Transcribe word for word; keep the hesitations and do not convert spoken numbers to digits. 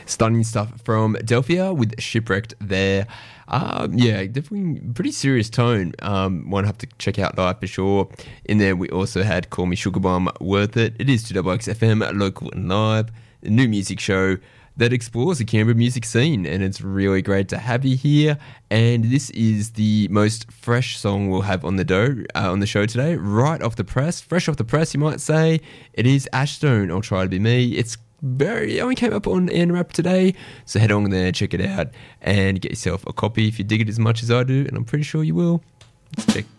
Stunning stuff from Delphia with Shipwrecked there. Um, yeah, definitely pretty serious tone. Um, one have to check out live for sure. In there, we also had Call Me Sugar Bomb, Worth It. It is two X X F M, local and live, a new music show that explores the Canberra music scene, and it's really great to have you here. And this is the most fresh song we'll have on the do uh, on the show today, right off the press, fresh off the press, you might say. It is Ashstone, I'll Try to Be Me. It's very, it only came up on N Rap today, so head on there, check it out, and get yourself a copy if you dig it as much as I do, and I'm pretty sure you will. Let's check.